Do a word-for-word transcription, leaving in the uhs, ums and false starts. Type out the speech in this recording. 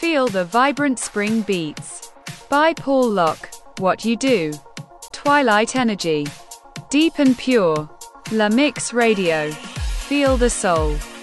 Feel the vibrant spring beats. By Paul Locke. What You Do. Twilight Energy. Deep and Pure. La Mix Radio. Feel the soul.